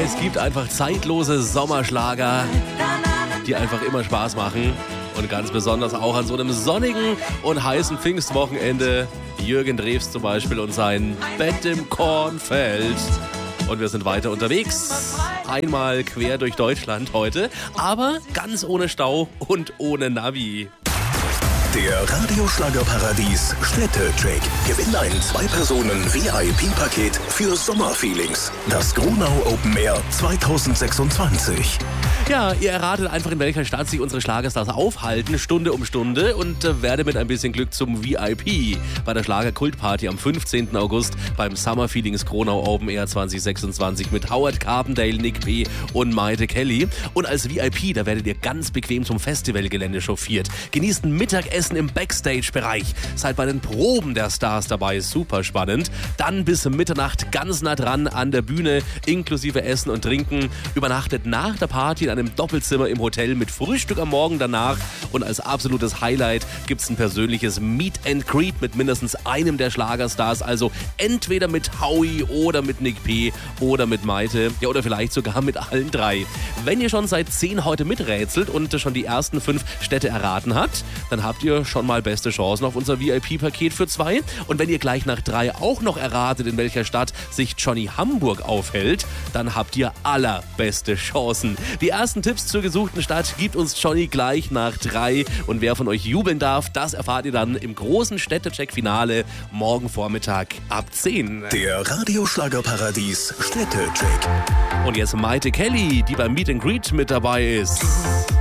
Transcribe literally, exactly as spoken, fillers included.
Es gibt einfach zeitlose Sommerschlager, die einfach immer Spaß machen. Und ganz besonders auch an so einem sonnigen und heißen Pfingstwochenende. Jürgen Drews zum Beispiel und sein Bett im Kornfeld. Und wir sind weiter unterwegs. Einmal quer durch Deutschland heute, aber ganz ohne Stau und ohne Navi. Der Radioschlagerparadies Städtecheck. Gewinn ein Zwei-Personen-V I P-Paket für Sommerfeelings. Das Gronau Open Air zwanzig sechsundzwanzig. Ja, ihr erratet einfach, in welcher Stadt sich unsere Schlagerstars aufhalten, Stunde um Stunde, und äh, werde mit ein bisschen Glück zum V I P bei der Schlager-Kultparty am fünfzehnten August beim Summer Feelings Gronau Open Air zwanzig sechsundzwanzig mit Howard Carpendale, Nick P. und Maite Kelly. Und als V I P, da werdet ihr ganz bequem zum Festivalgelände chauffiert. Genießt ein Mittagessen im Backstage-Bereich. Seid bei den Proben der Stars dabei, super spannend. Dann bis Mitternacht ganz nah dran an der Bühne, inklusive Essen und Trinken. Übernachtet nach der Party in einem Doppelzimmer im Hotel mit Frühstück am Morgen danach. Und als absolutes Highlight gibt es ein persönliches Meet and Greet mit mindestens einem der Schlagerstars. Also entweder mit Howie oder mit Nick P. oder mit Maite. Ja, oder vielleicht sogar mit allen drei. Wenn ihr schon seit zehn heute miträtselt und schon die ersten fünf Städte erraten habt, dann habt ihr schon mal beste Chancen auf unser V I P-Paket für zwei. Und wenn ihr gleich nach drei auch noch erratet, in welcher Stadt sich Johnny Hamburg aufhält, dann habt ihr allerbeste Chancen. Die ersten Tipps zur gesuchten Stadt gibt uns Johnny gleich nach drei. Und wer von euch jubeln darf, das erfahrt ihr dann im großen Städtecheck-Finale morgen Vormittag ab zehn. Der Radioschlagerparadies Städtecheck. Und jetzt Maite Kelly, die beim Meet and Greet mit dabei ist.